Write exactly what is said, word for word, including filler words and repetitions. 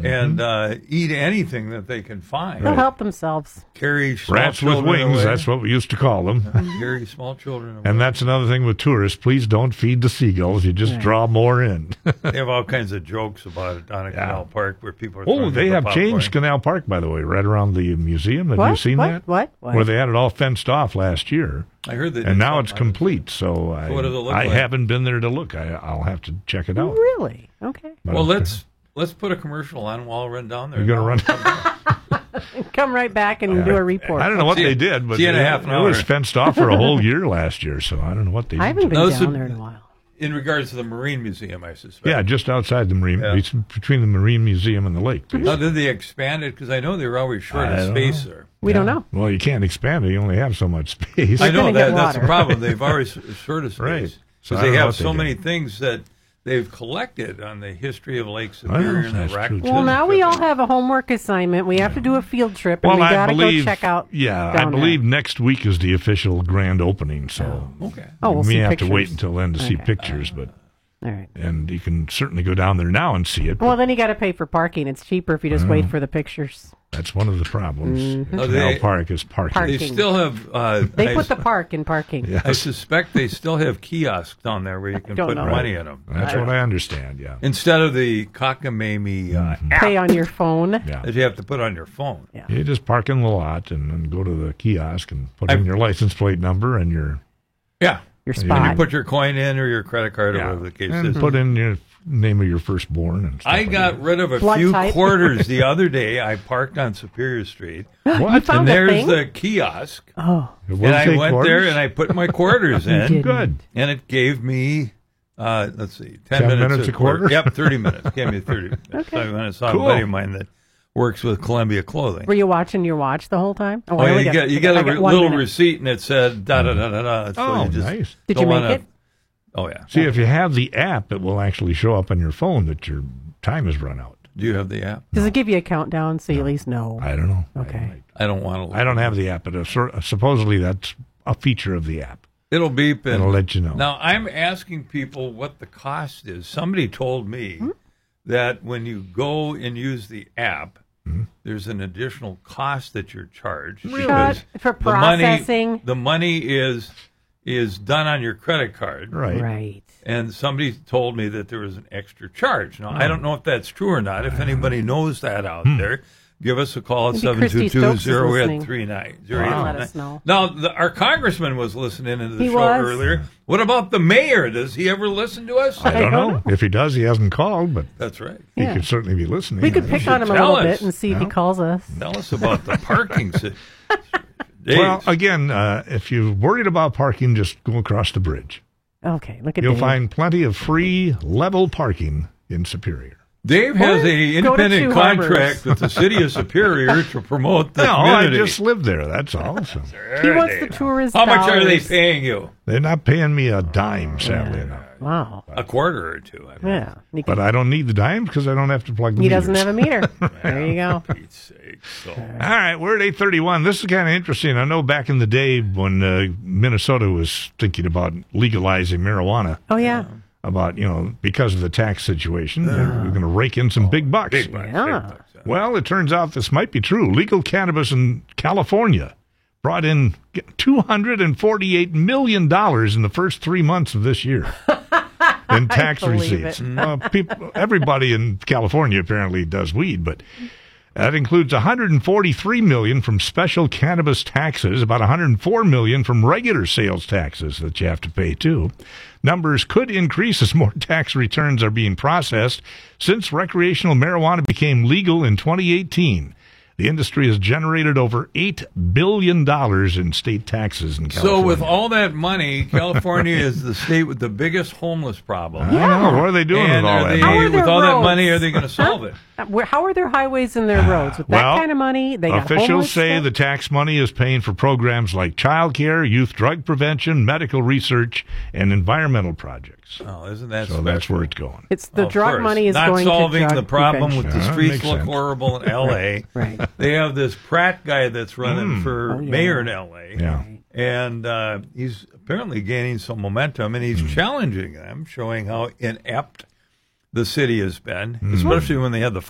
mm-hmm. and uh, eat anything that they can find. They'll help themselves. Carry small Rats with wings, away. That's what we used to call them. Carry small children away. And that's another thing with tourists. Please don't feed the seagulls. You just right. draw more in. They have all kinds of jokes about it down at Yeah. Canal Park where people are Oh, throwing they the have popcorn. changed Canal Park, by the way, right around the museum. Have What? you seen what? that? What? What? Where they had it all fenced off last year. I heard they did And now it's something. complete, so I, what does it look I like? haven't been there to look. I, I'll have to check it out. Really? Okay. But Well, I'm- let's let's put a commercial on while I run down there. You're going to Now. run? Come right back and do a report. I don't know what See, they did, but see in a it, half an it was hour. fenced off for a whole year last year, so I don't know what they I did. haven't been Those down are- there in a while. In regards to the Marine Museum, I suspect. Yeah, just outside the Marine, Yeah. between the Marine Museum and the lake. basically. Now, did they expand it? Because I know they were always short I of don't space know. there. We don't know. Well, you can't expand it. You only have so much space. I know gonna that get that's the water. problem. They've always short of space. Right. So Because I they don't know have what they so did. many things that they've collected on the history of Lake Well, Superior and the that's wreck. true, too. Well, now we all have a homework assignment. We have to do a field trip, and Well, we I got to believe, go check out. yeah, I down believe there. next week is the official grand opening, so Okay. Oh, we'll we see have pictures. to wait until then to see Okay. pictures, but All right. and you can certainly go down there now and see it. Well, then you got to pay for parking. It's cheaper if you just wait for the pictures. That's one of the problems. Mm-hmm. Oh, Canal they- Park is parking. Parking. They still have. Uh, They I, put the park in parking. Yeah. I suspect they still have kiosks down there where you can don't put know. money in them. That's what I understand. Yeah, Instead of the cockamamie uh, app Pay on your phone. yeah. that you have to put on your phone. Yeah. You just park in the lot and then go to the kiosk and put I- in your license plate number and your Yeah. Your And spot. you put your coin in or your credit card or yeah, whatever the case and is. put in your name of your firstborn and stuff I like got that. rid of a Blood few type. quarters the other day. I parked on Superior Street, You What? found and a there's thing? the kiosk. Oh, It will And I take went quarters? there and I put my quarters in, did. Good. and it gave me, uh, let's see, ten, Ten minutes, minutes a a quarter? Yep, thirty minutes. Gave me thirty minutes. So I went and saw Cool. a buddy of mine that works with Columbia Clothing. were you watching your watch the whole time? Oh, I yeah, only you got- get you I get a got re- one little minute. receipt, and it said da da da da da. So Oh, you just nice. Did go you on make a- it? Oh yeah. See, if you have the app, it will actually show up on your phone that your time has run out. Do you have the app? Does it give you a countdown so you at least know? I don't know. Okay. I don't want to. I, I don't have the app, but uh, sur- supposedly that's a feature of the app. It'll beep and It'll let you know. Now I'm asking people what the cost is. Somebody told me Hmm? that when you go and use the app, Hmm? there's an additional cost that you're charged Really? because For the money processing? the money is is done on your credit card. Right. Right. And somebody told me that there was an extra charge. Now, Hmm. I don't know if that's true or not. If anybody knows that out there, give us a call at Maybe seven Christy two two, Stokes is zero eight listening. three nine. Wow. Let us know. Now, the, our congressman was listening into the He show was? earlier. What about the mayor? Does he ever listen to us? I don't don't know. If he does, he hasn't called, but That's right. he Yeah. could certainly be listening. We could pick should on him a tell little us. bit and see if he Yeah. calls us. Tell us about the parking situation. Well, again, uh, if you're worried about parking, just go across the bridge. Okay, look at You'll Dave. find plenty of free level parking in Superior. Dave has Or a go to independent Two contract Harbors. with the city of Superior to promote the No, I community. just live there. That's all. So He wants the tourist How much are they dollars. paying you? they're not paying me a dime, sadly enough. Wow. A quarter or two. I mean. Yeah. He, can- But I don't need the dimes because I don't have to plug the he doesn't meters. have a meter. There you go. Pete's sake. So, All right, we're at eight thirty-one. This is kind of interesting. I know back in the day when uh, Minnesota was thinking about legalizing marijuana, Oh, yeah. about, you know, because of the tax situation, they're going to rake in some big bucks. big bucks, Yeah. big bucks, yeah. Well, it turns out this might be true. Legal cannabis in California brought in two hundred forty-eight million dollars in the first three months of this year in tax believe receipts. it. Uh, people, everybody in California apparently does weed, but that includes one hundred forty-three million dollars from special cannabis taxes, about one hundred four million dollars from regular sales taxes that you have to pay too. Numbers could increase as more tax returns are being processed since recreational marijuana became legal in twenty eighteen. The industry has generated over eight billion dollars in state taxes in California. So with all that money, California is the state with the biggest homeless problem. I know. What are they doing And with all are that? they, How are with their all that roads? money, are they going to solve it? Uh, where- How are their highways and their roads? With that Well, kind of money, they got officials homeless say stuff? the tax money is paying for programs like child care, youth drug prevention, medical research, and environmental projects. Oh, isn't that So special? that's where it's going. It's the Of drug course. money is Not going solving to drug the problem with prevention. the Yeah, streets makes look sense. horrible in L A. Right. They have this Pratt guy that's running for Oh, yeah. mayor in L A. Yeah. And uh, he's apparently gaining some momentum, and he's Hmm. challenging them, showing how inept the city has been, especially when they had the